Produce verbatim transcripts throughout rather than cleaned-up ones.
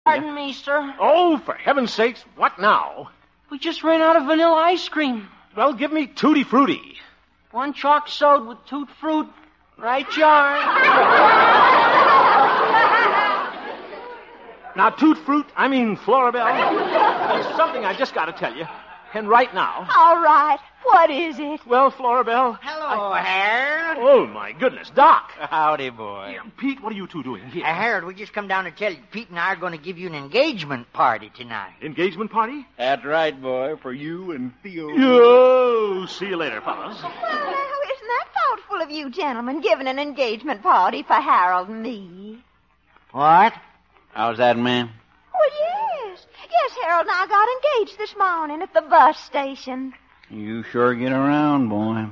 Pardon me, sir. Oh, for heaven's sakes, what now? We just ran out of vanilla ice cream. Well, give me Tutti Frutti. One chalk soda with toot fruit. Right, jar. Now, Toot Fruit, I mean Florabelle, there's something I just got to tell you. And right now. All right. What is it? Well, Florabelle. Hello, I... Harold. Oh, my goodness. Doc. Howdy, boy. Yeah, Pete, what are you two doing here? Uh, Harold, we just come down to tell you Pete and I are going to give you an engagement party tonight. Engagement party? That's right, boy, for you and Theo. Yo, see you later, fellas. Well, isn't that thoughtful of you gentlemen, giving an engagement party for Harold and me? What? How's that, ma'am? Well, yes. Yes, Harold and I got engaged this morning at the bus station. You sure get around, boy.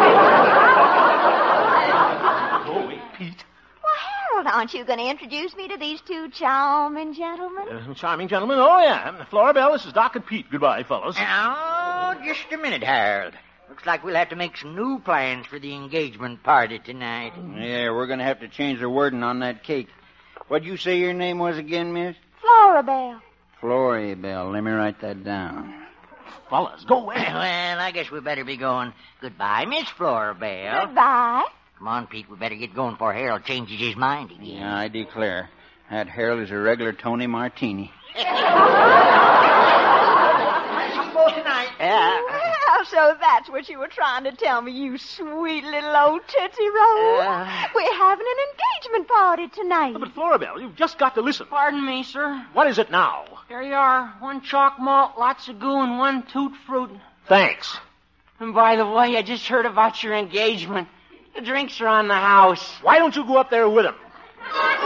Oh, wait, Pete. Well, Harold, aren't you going to introduce me to these two charming gentlemen? Uh, charming gentlemen. Oh, yeah. Florabelle, this is Doc and Pete. Goodbye, fellas. Oh, just a minute, Harold. Looks like we'll have to make some new plans for the engagement party tonight. Yeah, we're going to have to change the wording on that cake. What'd you say your name was again, miss? Florabelle. Florabelle. Let me write that down. Fellas, go away. Well, I guess we better be going. Goodbye, Miss Florabelle. Goodbye. Come on, Pete. We better get going before Harold changes his mind again. Yeah, I declare. That Harold is a regular Tony Martini. See you both tonight. Yeah. Well, so that's what you were trying to tell me, you sweet little old Tootsie Roll. Uh... We're having an engagement party tonight. But, Florabelle, you've just got to listen. Pardon me, sir. What is it now? Here you are. One chalk malt, lots of goo, and one toot fruit. Thanks. And by the way, I just heard about your engagement. The drinks are on the house. Why don't you go up there with him?